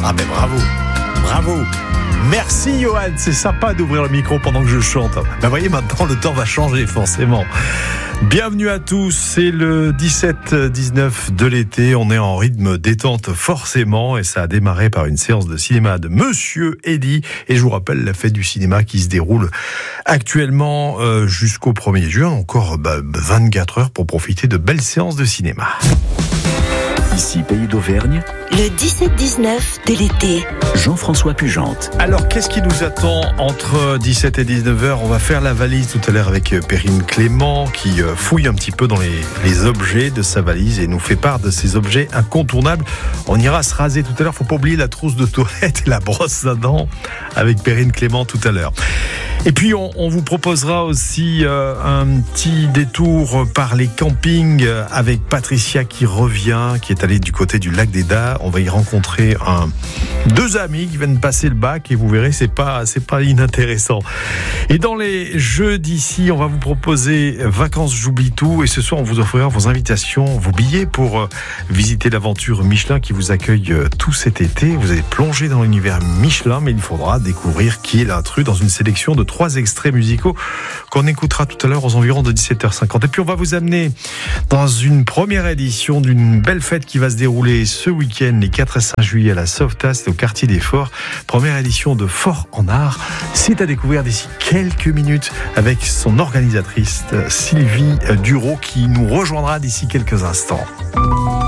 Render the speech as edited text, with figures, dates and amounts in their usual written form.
Ah mais bravo. Merci Johan, c'est sympa d'ouvrir le micro pendant que je chante. Ben voyez, maintenant le temps va changer forcément. Bienvenue à tous, c'est le 17-19 de l'été, on est en rythme détente forcément et ça a démarré par une séance de cinéma de Monsieur Eddy et je vous rappelle la fête du cinéma qui se déroule actuellement jusqu'au 1er juin, encore 24 heures pour profiter de belles séances de cinéma. Ici Pays d'Auvergne, le 17-19 de l'été. Jean-François Pugente. Alors, qu'est-ce qui nous attend entre 17 et 19h? On va faire la valise tout à l'heure avec Perrine Clément qui fouille un petit peu dans les objets de sa valise et nous fait part de ces objets incontournables. On ira se raser tout à l'heure. Faut pas oublier la trousse de toilette et la brosse à dents avec Perrine Clément tout à l'heure. Et puis, on vous proposera aussi un petit détour par les campings avec Patricia qui revient, qui est allée du côté du lac d'Eda. On va y rencontrer deux amis qui viennent passer le bac et vous verrez, c'est pas inintéressant. Et dans les jeux d'ici, on va vous proposer Vacances J'oublie tout et ce soir, on vous offrira vos invitations, vos billets pour visiter l'aventure Michelin qui vous accueille tout cet été. Vous allez plonger dans l'univers Michelin, mais il faudra découvrir qui est l'intrus dans une sélection de 3 extraits musicaux qu'on écoutera tout à l'heure aux environs de 17h50. Et puis on va vous amener dans une première édition d'une belle fête qui va se dérouler ce week-end, les 4 et 5 juillet à la Softas, au quartier des Forts. Première édition de Fort en Art. C'est à découvrir d'ici quelques minutes avec son organisatrice Sylvie Duro qui nous rejoindra d'ici quelques instants.